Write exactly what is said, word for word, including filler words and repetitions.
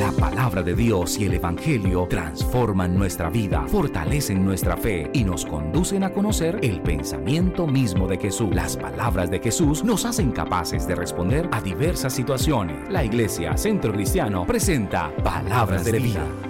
La palabra de Dios y el Evangelio transforman nuestra vida, fortalecen nuestra fe y nos conducen a conocer el pensamiento mismo de Jesús. Las palabras de Jesús nos hacen capaces de responder a diversas situaciones. La Iglesia Centro Cristiano presenta Palabras de Vida.